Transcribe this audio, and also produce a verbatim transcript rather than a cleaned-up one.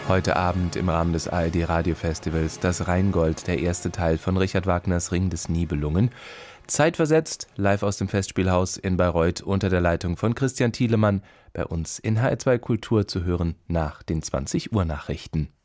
Heute Abend im Rahmen des A R D-Radiofestivals das Rheingold, der erste Teil von Richard Wagners Ring des Nibelungen. Zeitversetzt, live aus dem Festspielhaus in Bayreuth unter der Leitung von Christian Thielemann, bei uns in H R zwei Kultur zu hören nach den zwanzig Uhr Nachrichten.